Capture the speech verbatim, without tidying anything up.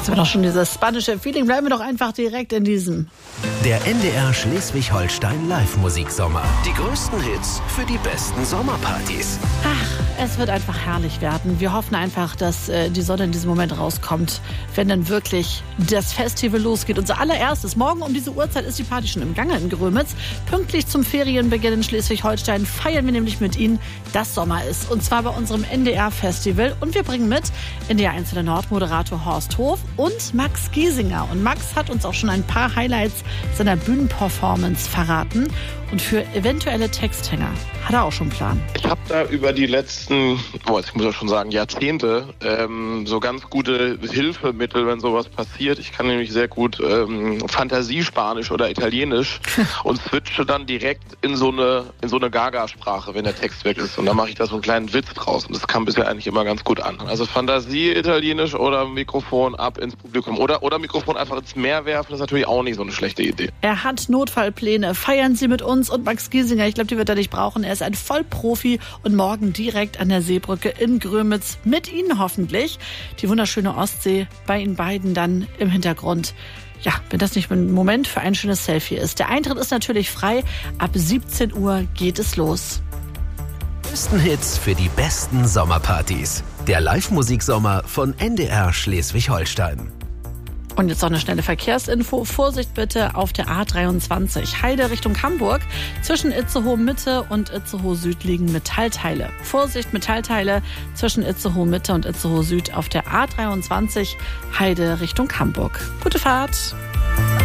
Jetzt haben wir doch schon dieses spanische Feeling. Bleiben wir doch einfach direkt in diesem. Der N D R Schleswig-Holstein Live-Musiksommer. Die größten Hits für die besten Sommerpartys. Ach, es wird einfach herrlich werden. Wir hoffen einfach, dass äh, die Sonne in diesem Moment rauskommt, wenn dann wirklich das Festival losgeht. Unser allererstes, morgen um diese Uhrzeit ist die Party schon im Gange in Grömitz. Pünktlich zum Ferienbeginn in Schleswig-Holstein feiern wir nämlich mit Ihnen, dass Sommer ist. Und zwar bei unserem N D R-Festival. Und wir bringen mit N D R eins Nord Moderator Horst Hof und Max Giesinger. Und Max hat uns auch schon ein paar Highlights seiner Bühnenperformance verraten. Und für eventuelle Texthänger hat er auch schon einen Plan. Ich habe da über die letzten, oh, ich muss ja schon sagen, Jahrzehnte ähm, so ganz gute Hilfemittel, wenn sowas passiert. Ich kann nämlich sehr gut ähm, Fantasiespanisch oder Italienisch und switche dann direkt in so eine in so eine Gaga-Sprache, wenn der Text weg ist. Und dann mache ich da so einen kleinen Witz draus. Und das kam bisher eigentlich immer ganz gut an. Also Fantasie, Italienisch oder Mikrofon ab ins Publikum. Oder, oder Mikrofon einfach ins Meer werfen, ist natürlich auch nicht so eine schlechte Idee. Er hat Notfallpläne. Feiern Sie mit uns und Max Giesinger. Ich glaube, die wird er nicht brauchen. Er ist ein Vollprofi und morgen direkt an der Seebrücke in Grömitz mit Ihnen hoffentlich. Die wunderschöne Ostsee bei Ihnen beiden dann im Hintergrund. Ja, wenn das nicht ein Moment für ein schönes Selfie ist. Der Eintritt ist natürlich frei. Ab siebzehn Uhr geht es los. Die besten Hits für die besten Sommerpartys. Der Live-Musiksommer von N D R Schleswig-Holstein. Und jetzt noch eine schnelle Verkehrsinfo. Vorsicht bitte auf der A dreiundzwanzig. Heide Richtung Hamburg. Zwischen Itzehoe Mitte und Itzehoe Süd liegen Metallteile. Vorsicht, Metallteile zwischen Itzehoe Mitte und Itzehoe Süd auf der A dreiundzwanzig. Heide Richtung Hamburg. Gute Fahrt.